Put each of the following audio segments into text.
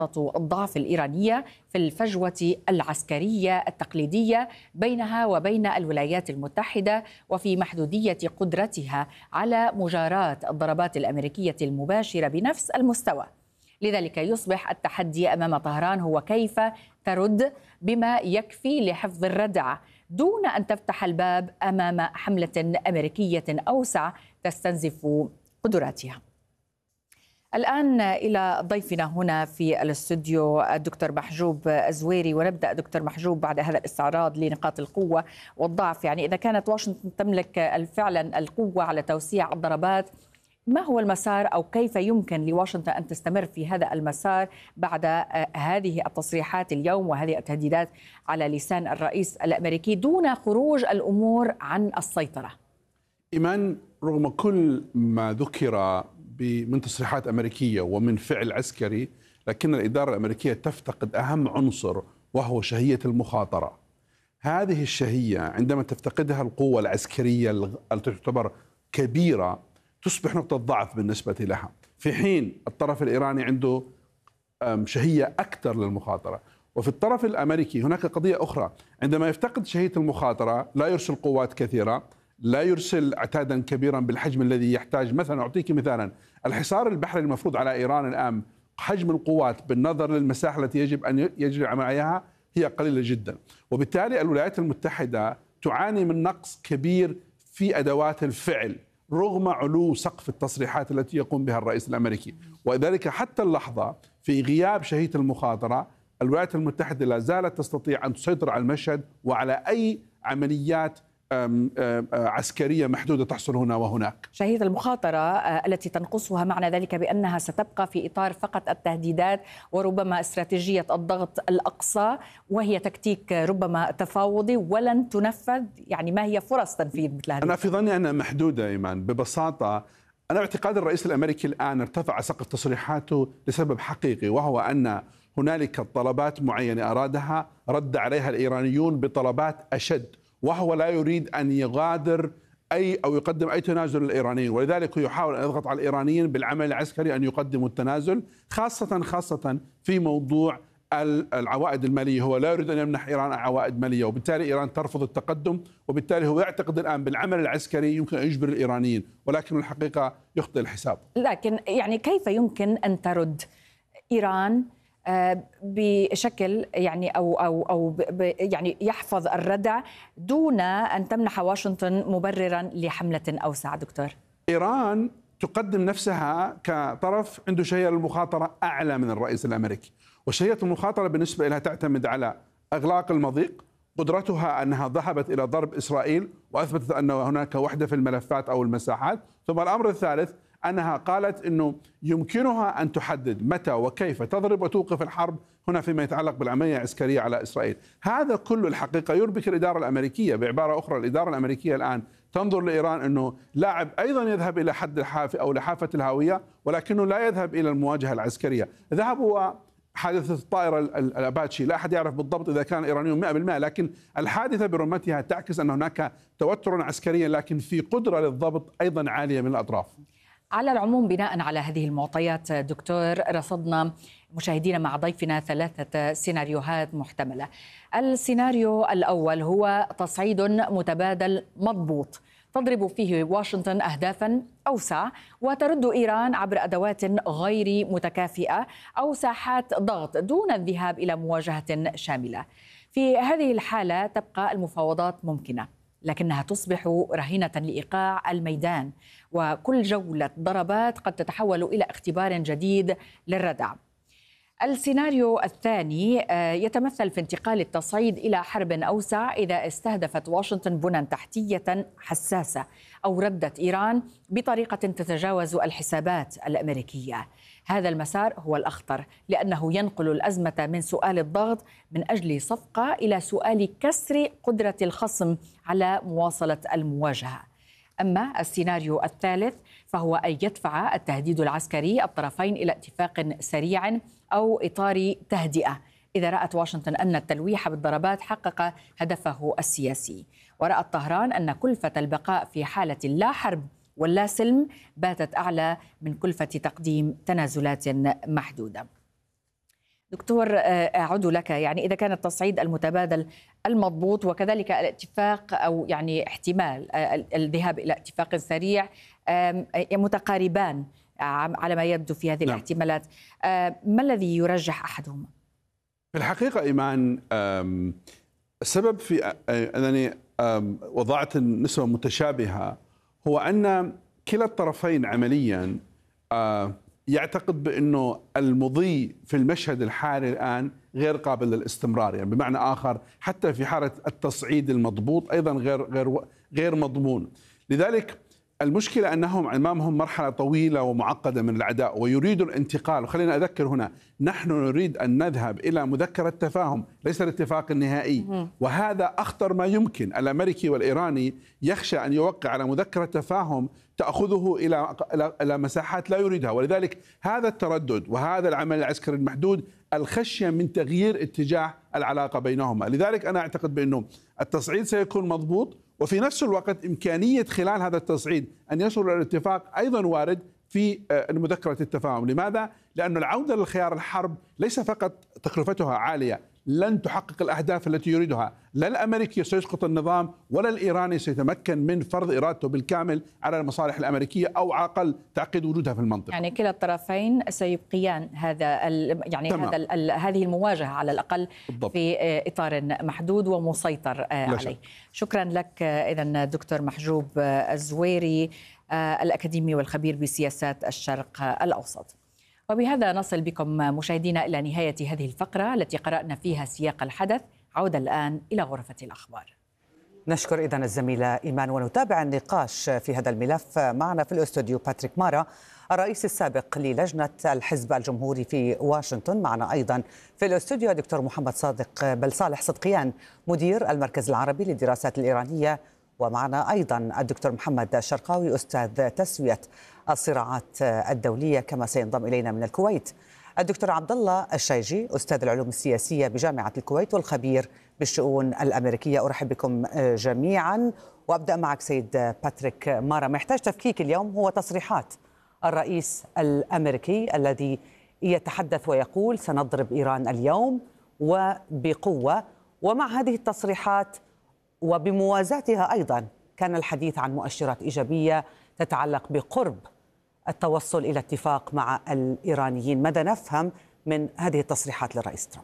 الضعف الإيرانية في الفجوة العسكرية التقليدية بينها وبين الولايات المتحدة، وفي محدودية قدرتها على مجاراة الضربات الأمريكية المباشرة بنفس المستوى. لذلك يصبح التحدي أمام طهران هو كيف ترد بما يكفي لحفظ الردع دون أن تفتح الباب أمام حملة أمريكية أوسع تستنزف قدراتها. الآن إلى ضيفنا هنا في الاستوديو الدكتور محجوب الزويري، ونبدأ دكتور محجوب بعد هذا الاستعراض لنقاط القوة والضعف. يعني إذا كانت واشنطن تملك فعلا القوة على توسيع الضربات، ما هو المسار أو كيف يمكن لواشنطن أن تستمر في هذا المسار بعد هذه التصريحات اليوم وهذه التهديدات على لسان الرئيس الأمريكي دون خروج الأمور عن السيطرة؟ إيمان، رغم كل ما ذكر من تصريحات أمريكية ومن فعل عسكري، لكن الإدارة الأمريكية تفتقد أهم عنصر وهو شهية المخاطرة. هذه الشهية عندما تفتقدها القوة العسكرية التي تعتبر كبيرة تصبح نقطة ضعف بالنسبة لها، في حين الطرف الإيراني عنده شهية أكثر للمخاطرة. وفي الطرف الأمريكي هناك قضية أخرى، عندما يفتقد شهية المخاطرة لا يرسل قوات كثيرة، لا يرسل عتادا كبيرا بالحجم الذي يحتاج. مثلا أعطيك مثالا، الحصار البحري المفروض على إيران الآن حجم القوات بالنظر للمساحة التي يجب أن يجري عليها هي قليلة جدا، وبالتالي الولايات المتحدة تعاني من نقص كبير في أدوات الفعل رغم علو سقف التصريحات التي يقوم بها الرئيس الأمريكي. وذلك حتى اللحظة في غياب شهية المخاطرة الولايات المتحدة لا زالت تستطيع أن تسيطر على المشهد وعلى أي عمليات عسكرية محدودة تحصل هنا وهناك. شهية المخاطرة التي تنقصها معنى ذلك بأنها ستبقى في إطار فقط التهديدات وربما استراتيجية الضغط الأقصى، وهي تكتيك ربما تفاوضي ولن تنفذ. يعني ما هي فرص تنفيذ مثل هذه؟ أنا في ظني أنها محدودة إيمان. ببساطة أنا باعتقاد الرئيس الأمريكي الآن ارتفع سقف تصريحاته لسبب حقيقي، وهو أن هنالك طلبات معينة أرادها رد عليها الإيرانيون بطلبات أشد، وهو لا يريد أن يغادر أو يقدم أي تنازل للإيرانيين، ولذلك يحاول أن يضغط على الإيرانيين بالعمل العسكري أن يقدموا التنازل، خاصة في موضوع العوائد المالية. هو لا يريد أن يمنح إيران عوائد مالية، وبالتالي إيران ترفض التقدم، وبالتالي هو يعتقد الآن بالعمل العسكري يمكن أن يجبر الإيرانيين، ولكن الحقيقة يخطئ الحساب. لكن يعني كيف يمكن أن ترد إيران بشكل يعني أو يعني يحفظ الردع دون أن تمنح واشنطن مبررا لحملة أوسع؟ دكتور، إيران تقدم نفسها كطرف عنده شهية للمخاطرة أعلى من الرئيس الأمريكي، وشهية المخاطرة بالنسبة لها تعتمد على إغلاق المضيق، قدرتها أنها ذهبت إلى ضرب إسرائيل وأثبتت أن هناك وحدة في الملفات أو المساحات، ثم الأمر الثالث أنها قالت أنه يمكنها أن تحدد متى وكيف تضرب وتوقف الحرب هنا فيما يتعلق بالعملية العسكرية على إسرائيل. هذا كله الحقيقة يربك الإدارة الأمريكية. بعبارة أخرى، الإدارة الأمريكية الآن تنظر لإيران أنه لاعب أيضا يذهب إلى حد الحافة أو لحافة الهاوية، ولكنه لا يذهب إلى المواجهة العسكرية. ذهبوا حادثة الطائرة الأباتشي، لا أحد يعرف بالضبط إذا كان إيرانيون 100%، لكن الحادثة برمتها تعكس أن هناك توتر عسكريا، لكن في قدرة للضبط أيضا عالية من الأطراف. على العموم، بناء على هذه المعطيات دكتور، رصدنا مشاهدينا مع ضيفنا 3 سيناريوهات محتملة. السيناريو الأول هو تصعيد متبادل مضبوط تضرب فيه واشنطن أهدافا أوسع وترد إيران عبر أدوات غير متكافئة أو ساحات ضغط دون الذهاب إلى مواجهة شاملة. في هذه الحالة تبقى المفاوضات ممكنة، لكنها تصبح رهينة لإيقاع الميدان، وكل جولة ضربات قد تتحول إلى اختبار جديد للردع. السيناريو الثاني يتمثل في انتقال التصعيد إلى حرب أوسع إذا استهدفت واشنطن بنى تحتية حساسة أو ردت إيران بطريقة تتجاوز الحسابات الأمريكية. هذا المسار هو الأخطر، لأنه ينقل الأزمة من سؤال الضغط من أجل صفقة إلى سؤال كسر قدرة الخصم على مواصلة المواجهة. أما السيناريو الثالث فهو أن يدفع التهديد العسكري الطرفين إلى اتفاق سريع أو إطار تهدئة إذا رأت واشنطن أن التلويح بالضربات حقق هدفه السياسي، ورأت طهران أن كلفة البقاء في حالة لا حرب ولا سلم باتت أعلى من كلفة تقديم تنازلات محدودة. دكتور أعود لك، يعني إذا كان التصعيد المتبادل المضبوط وكذلك الاتفاق أو يعني احتمال الذهاب إلى اتفاق سريع متقاربان على ما يبدو في هذه الاحتمالات، ما الذي يرجح أحدهما؟ في الحقيقة إيمان، السبب في أنني وضعت النسبة متشابهة هو أن كلا الطرفين عمليا يعتقد بأنه المضي في المشهد الحالي الآن غير قابل للاستمرار، يعني بمعنى آخر حتى في حالة التصعيد المضبوط أيضا غير مضمون. لذلك المشكلة أنهم أمامهم مرحلة طويلة ومعقدة من العداء ويريدوا الانتقال. وخلينا أذكر هنا، نحن نريد أن نذهب إلى مذكرة تفاهم ليس الاتفاق النهائي، وهذا أخطر ما يمكن. الأمريكي والإيراني يخشى أن يوقع على مذكرة تفاهم تأخذه إلى مساحات لا يريدها، ولذلك هذا التردد وهذا العمل العسكري المحدود الخشية من تغيير اتجاه العلاقة بينهما. لذلك أنا أعتقد بأنه التصعيد سيكون مضبوط، وفي نفس الوقت إمكانية خلال هذا التصعيد أن يصل إلى الاتفاق أيضا وارد في مذكرة التفاهم. لماذا؟ لأن العودة للخيار الحرب ليس فقط تكلفتها عالية، لن تحقق الأهداف التي يريدها. لا الأمريكي سيسقط النظام ولا الإيراني سيتمكن من فرض إرادته بالكامل على المصالح الأمريكية أو على الأقل تعقيد وجودها في المنطقة. يعني كلا الطرفين سيبقيان هذه المواجهة على الأقل بالضبط في إطار محدود ومسيطر عليه. شكرا لك إذن دكتور محجوب الزويري، الأكاديمي والخبير بسياسات الشرق الأوسط. وبهذا نصل بكم مشاهدينا إلى نهاية هذه الفقرة التي قرأنا فيها سياق الحدث. عودة الآن إلى غرفة الأخبار. نشكر إذن الزميلة إيمان، ونتابع النقاش في هذا الملف. معنا في الاستوديو باتريك مارا، الرئيس السابق للجنة الحزب الجمهوري في واشنطن. معنا أيضا في الاستوديو الدكتور محمد صالح صدقيان، مدير المركز العربي للدراسات الإيرانية. ومعنا أيضا الدكتور محمد الشرقاوي، أستاذ تسوية الصراعات الدولية، كما سينضم إلينا من الكويت الدكتور عبد الله الشيجي، أستاذ العلوم السياسية بجامعة الكويت والخبير بالشؤون الأمريكية. أرحب بكم جميعا، وأبدأ معك سيد باتريك مارا. ما يحتاج تفكيك اليوم هو تصريحات الرئيس الأمريكي الذي يتحدث ويقول سنضرب إيران اليوم وبقوة، ومع هذه التصريحات وبموازاتها أيضا كان الحديث عن مؤشرات إيجابية تتعلق بقرب التوصل إلى اتفاق مع الإيرانيين. ماذا نفهم من هذه التصريحات للرئيس ترامب؟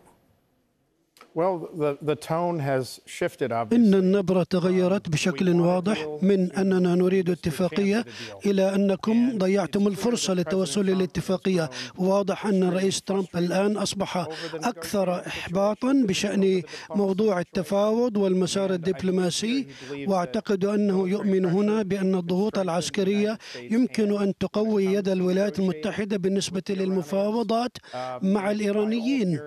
إن النبرة تغيرت بشكل واضح من أننا نريد اتفاقية إلى أنكم ضيعتم الفرصة للتوصل إلى الاتفاقية. واضح أن الرئيس ترامب الآن أصبح أكثر إحباطا بشأن موضوع التفاوض والمسار الدبلوماسي، وأعتقد أنه يؤمن هنا بأن الضغوط العسكرية يمكن أن تقوي يد الولايات المتحدة بالنسبة للمفاوضات مع الإيرانيين.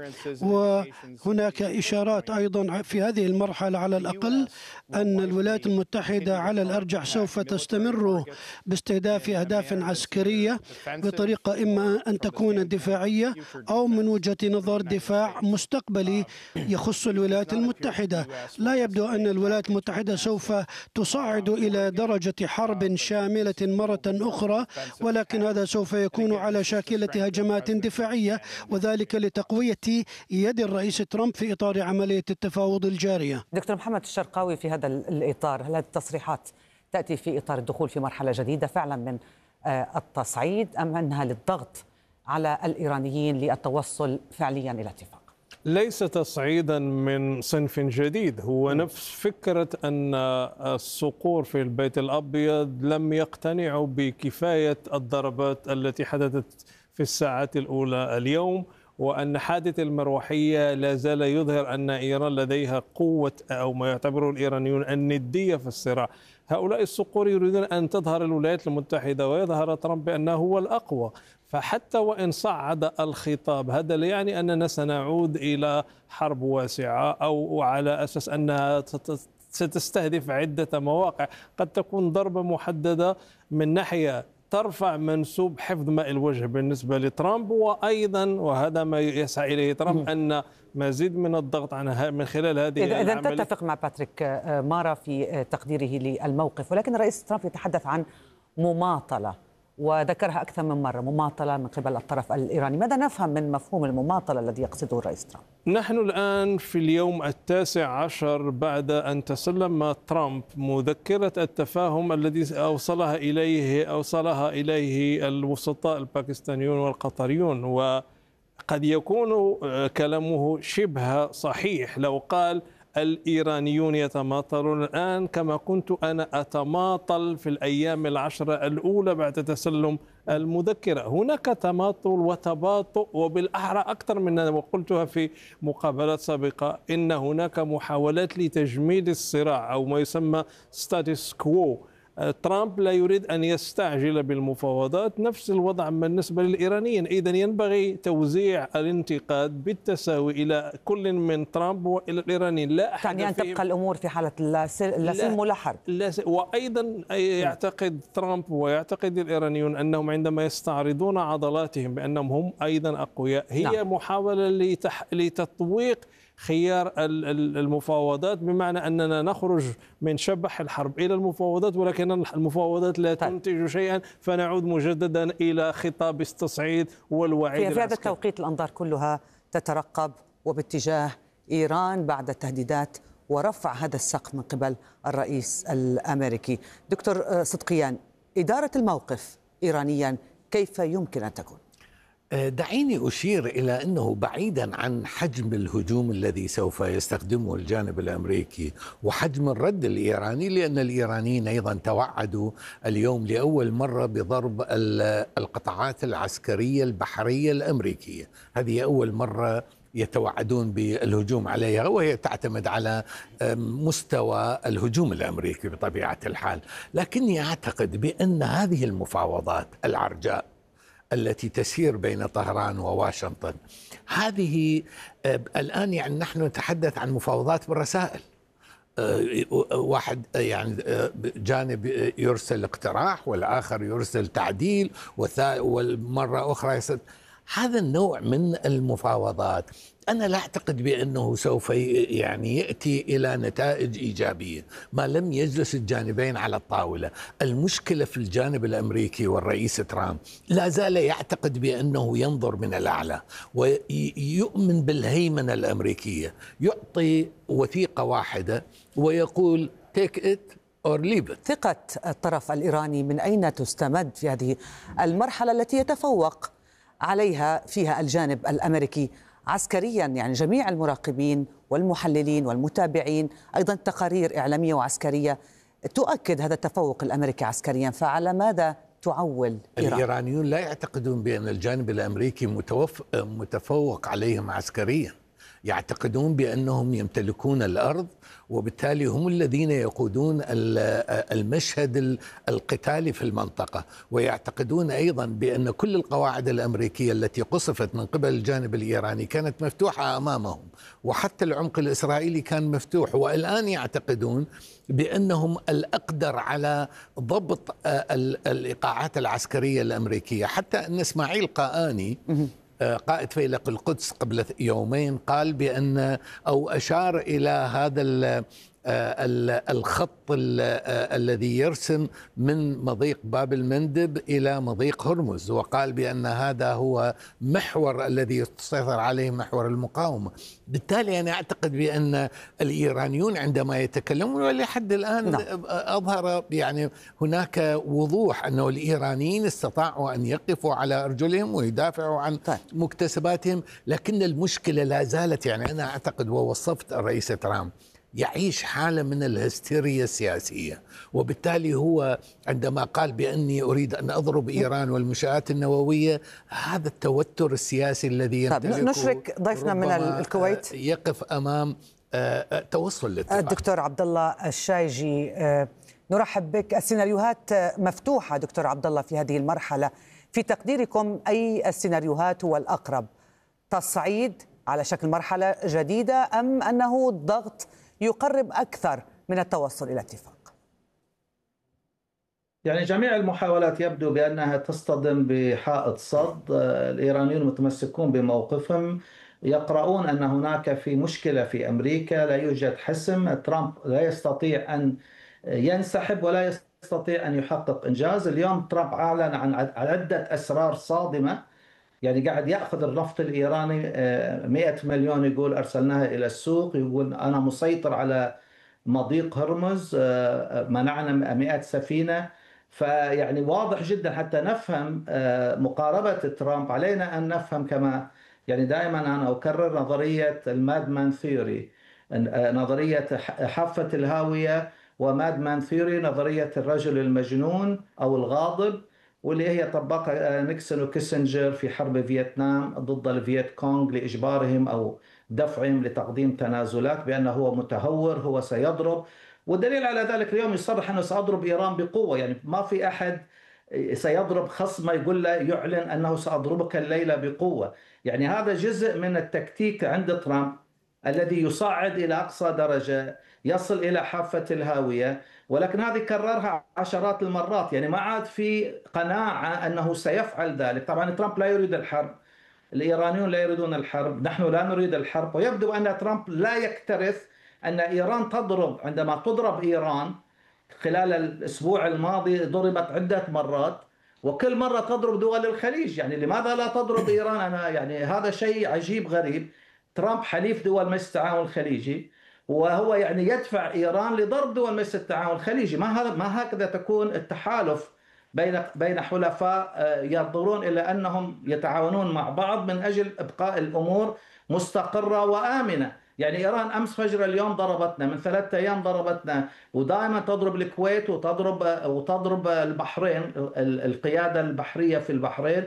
وهناك إشارات أيضا في هذه المرحلة على الأقل أن الولايات المتحدة على الأرجح سوف تستمر باستهداف أهداف عسكرية بطريقة إما أن تكون دفاعية أو من وجهة نظر دفاع مستقبلي يخص الولايات المتحدة. لا يبدو أن الولايات المتحدة سوف تصعد إلى درجة حرب شاملة مرة أخرى، ولكن هذا سوف يكون على شاكلة هجمات دفاعية، وذلك لتقوية يد الرئيس ترامب في إطار عملية التفاوض الجارية. دكتور محمد الشرقاوي، في هذا الإطار هل هذه التصريحات تأتي في إطار الدخول في مرحلة جديدة فعلا من التصعيد، أم أنها للضغط على الإيرانيين للتوصل فعليا إلى اتفاق؟ ليس تصعيدا من صنف جديد، هو نفس فكرة أن الصقور في البيت الأبيض لم يقتنعوا بكفاية الضربات التي حدثت في الساعات الأولى اليوم، وأن حادث المروحية لا زال يظهر أن إيران لديها قوة أو ما يعتبره الإيرانيون الندية في الصراع. هؤلاء الصقور يريدون أن تظهر الولايات المتحدة ويظهر ترامب بأنه هو الأقوى. فحتى وإن صعد الخطاب هذا لا يعني أننا سنعود إلى حرب واسعة أو على أساس أنها ستستهدف عدة مواقع. قد تكون ضربة محددة من ناحية ترفع منسوب حفظ ماء الوجه بالنسبة لترامب، وأيضا وهذا ما يسعى إليه ترامب أن مزيد من الضغط عنها من خلال هذه إذا تتفق مع باتريك مارا في تقديره للموقف، ولكن الرئيس ترامب يتحدث عن مماطلة وذكرها أكثر من مرة، مماطلة من قبل الطرف الإيراني. ماذا نفهم من مفهوم المماطلة الذي يقصده الرئيس ترامب؟ نحن الآن في اليوم 19 بعد أن تسلم ترامب مذكرة التفاهم الذي أوصلها إليه الوسطاء الباكستانيون والقطريون، وقد يكون كلامه شبه صحيح لو قال الإيرانيون يتماطلون الآن كما كنت أنا أتماطل في الأيام العشرة الأولى بعد تسلم المذكرة. هناك تماطل وتباطؤ، وبالأحرى أكثر من وقلتها في مقابلات سابقة، إن هناك محاولات لتجميد الصراع أو ما يسمى ستاتس كوو. ترامب لا يريد أن يستعجل بالمفاوضات، نفس الوضع بالنسبة للإيرانيين. إذن ينبغي توزيع الانتقاد بالتساوي إلى كل من ترامب وإلى الإيرانيين. لا أحد يعني أن تبقى الأمور في حالة لا سلم ولا حرب. وأيضا يعتقد ترامب ويعتقد الإيرانيون أنهم عندما يستعرضون عضلاتهم بأنهم هم أيضا أقوياء، هي محاولة لتطويق خيار المفاوضات، بمعنى أننا نخرج من شبح الحرب إلى المفاوضات، ولكن المفاوضات لا تنتج شيئا، فنعود مجددا إلى خطاب التصعيد والوعيد. في هذا التوقيت الأنظار كلها تترقب وباتجاه إيران بعد التهديدات ورفع هذا السقف من قبل الرئيس الأمريكي. دكتور صدقيان، إدارة الموقف إيرانيا كيف يمكن أن تكون؟ دعيني أشير إلى أنه بعيدا عن حجم الهجوم الذي سوف يستخدمه الجانب الأمريكي وحجم الرد الإيراني، لأن الإيرانيين أيضا توعدوا اليوم لأول مرة بضرب القطاعات العسكرية البحرية الأمريكية. هذه أول مرة يتوعدون بالهجوم عليها، وهي تعتمد على مستوى الهجوم الأمريكي بطبيعة الحال. لكني أعتقد بأن هذه المفاوضات العرجاء التي تسير بين طهران وواشنطن، هذه الآن يعني نحن نتحدث عن مفاوضات بالرسائل. واحد يعني جانب يرسل اقتراح والآخر يرسل تعديل والمرة أخرى هذا النوع من المفاوضات أنا لا أعتقد بأنه سوف يعني يأتي إلى نتائج إيجابية ما لم يجلس الجانبين على الطاولة. المشكلة في الجانب الأمريكي والرئيس ترامب لا زال يعتقد بأنه ينظر من الأعلى ويؤمن بالهيمنة الأمريكية، يعطي وثيقة واحدة ويقول take it or leave it. ثقة الطرف الإيراني من أين تستمد في هذه المرحلة التي يتفوق عليها فيها الجانب الأمريكي عسكريا؟ يعني جميع المراقبين والمحللين والمتابعين، أيضا تقارير إعلامية وعسكرية تؤكد هذا التفوق الأمريكي عسكريا، فعلى ماذا تعول إيران؟ الإيرانيون لا يعتقدون بأن الجانب الأمريكي متفوق عليهم عسكريا، يعتقدون بأنهم يمتلكون الأرض وبالتالي هم الذين يقودون المشهد القتالي في المنطقة، ويعتقدون أيضا بأن كل القواعد الأمريكية التي قصفت من قبل الجانب الإيراني كانت مفتوحة أمامهم، وحتى العمق الإسرائيلي كان مفتوح، والآن يعتقدون بأنهم الأقدر على ضبط الإيقاعات العسكرية الأمريكية. حتى أن إسماعيل قآني قائد فيلق القدس قبل يومين قال بأن أو أشار إلى هذا الخط الذي يرسم من مضيق باب المندب إلى مضيق هرمز، وقال بأن هذا هو محور الذي تسيطر عليه محور المقاومة. بالتالي أنا أعتقد بأن الإيرانيون عندما يتكلمون ولحد الآن أظهر يعني هناك وضوح أنه الإيرانيين استطاعوا أن يقفوا على أرجلهم ويدافعوا عن مكتسباتهم، لكن المشكلة لا زالت، يعني أنا أعتقد ووصفت الرئيس ترامب يعيش حالة من الهستيريا السياسية، وبالتالي هو عندما قال بأني أريد أن أضرب إيران والمنشآت النووية، هذا التوتر السياسي الذي يمتلكه نشرك ضيفنا من الكويت يقف أمام توصل للاتفاق. الدكتور عبد الله الشايجي، نرحب بك. السيناريوهات مفتوحة دكتور عبد الله في هذه المرحلة، في تقديركم أي السيناريوهات هو الأقرب؟ تصعيد على شكل مرحلة جديدة أم أنه الضغط يقرب أكثر من التوصل إلى اتفاق؟ يعني جميع المحاولات يبدو بأنها تصطدم بحائط صد. الإيرانيون متمسكون بموقفهم، يقرؤون أن هناك في مشكلة في أمريكا، لا يوجد حسم، ترامب لا يستطيع أن ينسحب ولا يستطيع يستطيع أن يحقق إنجاز. اليوم ترامب أعلن عن عدة أسرار صادمة، يعني قاعد يأخذ النفط الإيراني 100 مليون يقول أرسلناها إلى السوق، يقول أنا مسيطر على مضيق هرمز، منعنا 100 سفينة. فيعني واضح جدا حتى نفهم مقاربة ترامب، علينا أن نفهم كما يعني دائما أنا أكرر نظرية المادمان ثيوري، نظرية حافة الهاوية، ومادمان ثيوري نظرية الرجل المجنون أو الغاضب، واللي هي طبقها نيكسون وكيسنجر في حرب فيتنام ضد الفيت كونغ لإجبارهم أو دفعهم لتقديم تنازلات بأنه هو متهور، هو سيضرب. والدليل على ذلك اليوم يصرح أنه سأضرب إيران بقوة، يعني ما في أحد سيضرب خصمه يقول له يعلن أنه سأضربك الليلة بقوة. يعني هذا جزء من التكتيك عند ترامب الذي يصعد إلى أقصى درجة، يصل إلى حافة الهاوية، ولكن هذه كررها عشرات المرات، يعني ما عاد في قناعة أنه سيفعل ذلك. طبعا ترامب لا يريد الحرب، الإيرانيون لا يريدون الحرب، نحن لا نريد الحرب، ويبدو أن ترامب لا يكترث أن إيران تضرب. عندما تضرب إيران خلال الأسبوع الماضي ضربت عدة مرات، وكل مرة تضرب دول الخليج، يعني لماذا لا تضرب إيران؟ أنا يعني هذا شيء عجيب غريب. ترامب حليف دول مجلس التعاون الخليجي، وهو يعني يدفع إيران لضرب دول مجلس التعاون الخليجي. ما هكذا تكون التحالف بين حلفاء ينظرون إلى أنهم يتعاونون مع بعض من أجل إبقاء الأمور مستقرة وآمنة. يعني إيران أمس فجر اليوم ضربتنا، من 3 أيام ضربتنا، ودائما تضرب الكويت وتضرب البحرين، القيادة البحرية في البحرين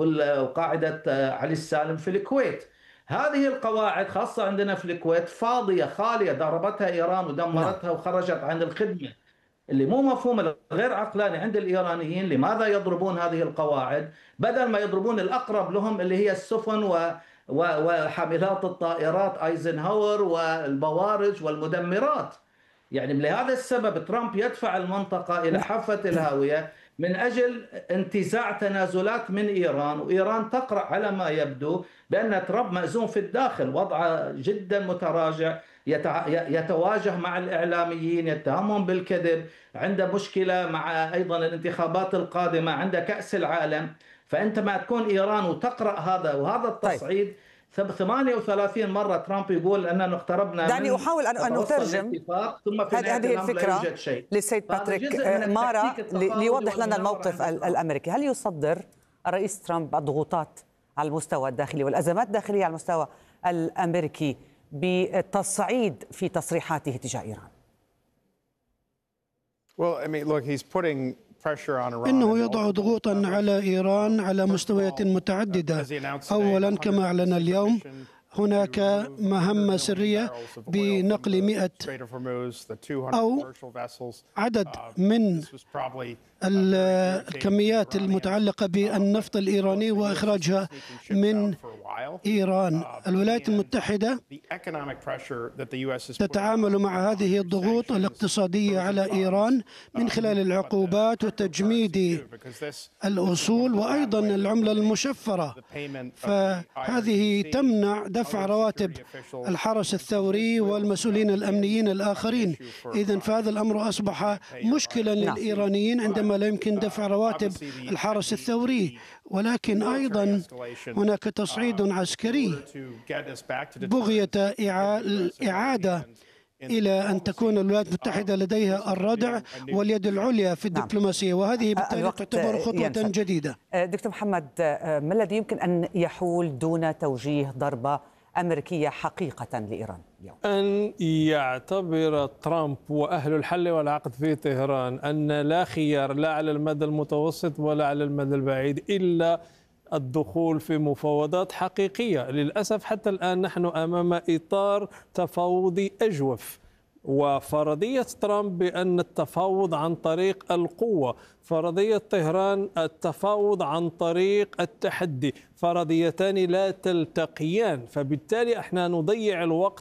وقاعدة علي السالم في الكويت. هذه القواعد خاصة عندنا في الكويت فاضية خالية، ضربتها إيران ودمرتها وخرجت عن الخدمة. اللي مو مفهوم الغير عقلاني عند الإيرانيين، لماذا يضربون هذه القواعد بدل ما يضربون الأقرب لهم اللي هي السفن وحاملات الطائرات ايزنهاور والبوارج والمدمرات. يعني لهذا السبب ترامب يدفع المنطقة إلى حافة الهاوية من أجل انتزاع تنازلات من إيران، وإيران تقرأ على ما يبدو بأن ترامب مأزوم في الداخل، وضعه جدا متراجع، يتواجه مع الإعلاميين، يتهمهم بالكذب، عنده مشكلة مع أيضا الانتخابات القادمة، عنده كأس العالم. فأنت ما تكون إيران وتقرأ هذا وهذا التصعيد. 38 مرة ترامب يقول أننا اقتربنا، دعني أحاول أن أترجم ثم في هذه الفكرة للسيد باتريك مارا ليوضح لنا الموقف الأمريكي. هل يصدر الرئيس ترامب الضغوطات على المستوى الداخلي والأزمات الداخلية على المستوى الأمريكي بالتصعيد في تصريحاته تجاه إيران؟ إنه يضع ضغوطا على إيران على مستويات متعددة. أولا كما أعلن اليوم هناك مهمة سرية بنقل 100 أو عدد من الكميات المتعلقة بالنفط الإيراني وإخراجها من إيران. الولايات المتحدة تتعامل مع هذه الضغوط الاقتصادية على إيران من خلال العقوبات وتجميد الأصول وأيضا العملة المشفرة، فهذه تمنع دفع رواتب الحرس الثوري والمسؤولين الأمنيين الآخرين. إذن فهذا الأمر أصبح مشكلا للإيرانيين عندما لا يمكن دفع رواتب الحرس الثوري. ولكن أيضا هناك تصعيد عسكري بغية الإعادة إلى أن تكون الولايات المتحدة لديها الردع واليد العليا في الدبلوماسية، وهذه بالتالي تعتبر خطوة جديدة. دكتور محمد، ما الذي يمكن أن يحول دون توجيه ضربة أمريكية حقيقة لإيران اليوم؟ أن يعتبر ترامب وأهل الحل والعقد في طهران أن لا خيار لا على المدى المتوسط ولا على المدى البعيد إلا الدخول في مفاوضات حقيقية. للأسف حتى الآن نحن أمام إطار تفاوضي أجوف، وفرضية ترامب بأن التفاوض عن طريق القوة، فرضية طهران التفاوض عن طريق التحدي، فرضيتان لا تلتقيان. فبالتالي احنا نضيع الوقت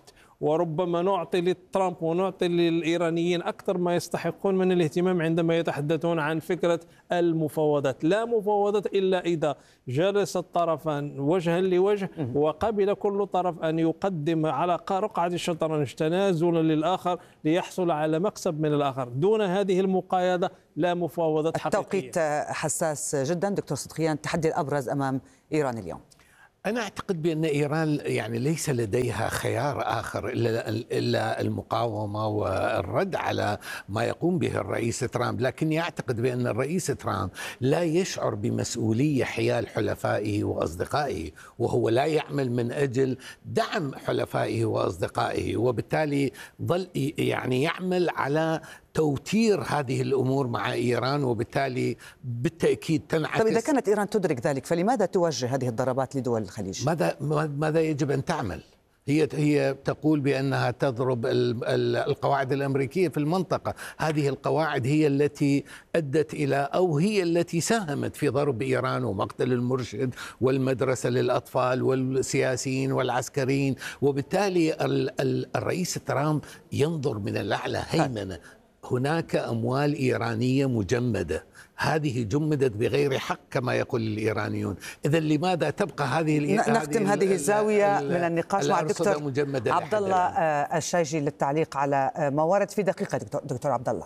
وربما نعطي لترامب ونعطي للإيرانيين أكثر ما يستحقون من الاهتمام عندما يتحدثون عن فكرة المفاوضات. لا مفاوضات إلا إذا جلس الطرفان وجها لوجه وقبل كل طرف أن يقدم على رقعة الشطرنج تنازلا للآخر ليحصل على مكسب من الآخر. دون هذه المقايضة لا مفاوضات حقيقية. التوقيت حساس جدا. دكتور صدقيان، التحدي الأبرز أمام إيران اليوم؟ أنا أعتقد بأن إيران يعني ليس لديها خيار آخر إلا المقاومة والرد على ما يقوم به الرئيس ترامب، لكني أعتقد بأن الرئيس ترامب لا يشعر بمسؤولية حيال حلفائه وأصدقائه، وهو لا يعمل من أجل دعم حلفائه وأصدقائه، وبالتالي ظل يعني يعمل على توتير هذه الأمور مع إيران، وبالتالي بالتأكيد تنعكس. طيب إذا كانت إيران تدرك ذلك فلماذا توجه هذه الضربات لدول الخليج؟ ماذا يجب أن تعمل؟ هي تقول بأنها تضرب القواعد الأمريكية في المنطقة. هذه القواعد هي التي أدت إلى أو هي التي ساهمت في ضرب إيران ومقتل المرشد والمدرسة للأطفال والسياسيين والعسكريين، وبالتالي الرئيس ترامب ينظر من الأعلى هيمنة. هناك أموال إيرانية مجمدة، هذه جمدت بغير حق كما يقول الإيرانيون. إذا لماذا تبقى نختم هذه الزاوية من النقاش مع الدكتور عبد الله الشايجي للتعليق على ما ورد في دقيقة. دكتور عبد الله،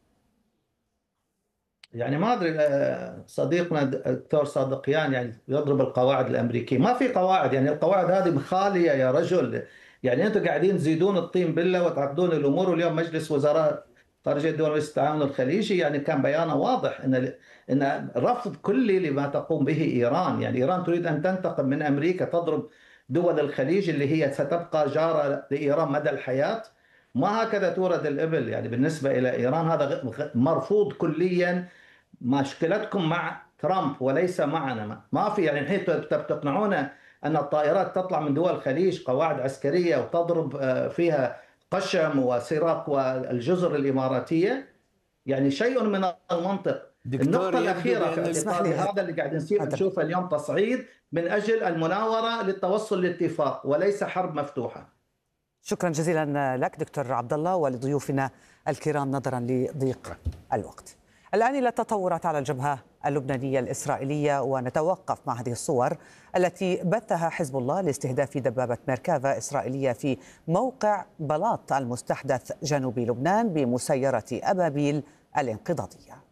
يعني ما ادري صديقنا الدكتور صادقيان يعني يضرب القواعد الامريكيه، ما في قواعد، يعني القواعد هذه خاليه يا رجل. يعني انتم قاعدين تزيدون الطين بله وتعقدون الامور. واليوم مجلس وزراء خارجية الدول مجلس التعاون الخليجي يعني كان بيانه واضح ان رفض كلي لما تقوم به ايران. يعني ايران تريد ان تنتقم من امريكا، تضرب دول الخليج اللي هي ستبقى جاره لايران مدى الحياه. ما هكذا تورد الابل يعني بالنسبه الى ايران، هذا مرفوض كليا. مشكلتكم مع ترامب وليس معنا. ما في يعني الحين تقنعونا ان الطائرات تطلع من دول الخليج قواعد عسكريه وتضرب فيها قشم وسراق والجزر الاماراتيه، يعني شيء من المنطق. النقطه الاخيره في اعتقادي هذا اللي قاعد نشوفه اليوم تصعيد من اجل المناوره للتوصل لاتفاق وليس حرب مفتوحه. شكرا جزيلا لك دكتور عبد الله ولضيوفنا الكرام نظرا لضيق الوقت. الآن إلى التطورات على الجبهة اللبنانية الإسرائيلية، ونتوقف مع هذه الصور التي بثها حزب الله لاستهداف دبابة ميركافا إسرائيلية في موقع بلاط المستحدث جنوب لبنان بمسيرة أبابيل الانقضاضية.